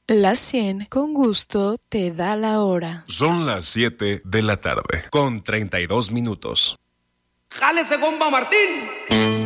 La 100 con gusto te da la hora. Son las 7 de la tarde, con 32 minutos. ¡Jálese, compa Martín!